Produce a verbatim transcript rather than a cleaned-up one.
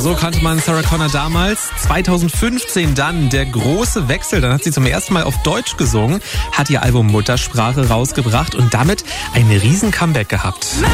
so kannte man Sarah Connor damals. zweitausendfünfzehn dann der große Wechsel. Dann hat sie zum ersten Mal auf Deutsch gesungen, hat ihr Album Muttersprache rausgebracht und damit ein riesen Comeback gehabt.